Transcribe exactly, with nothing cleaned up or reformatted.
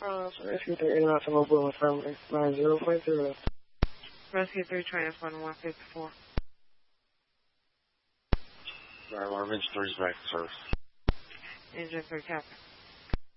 Uh, so Rescue three, eight out to Mobile Affirmative, nine zero point zero. Rescue three, transfer one fifty-four. Alright, well, Engine three's back to service. Engine three, captain.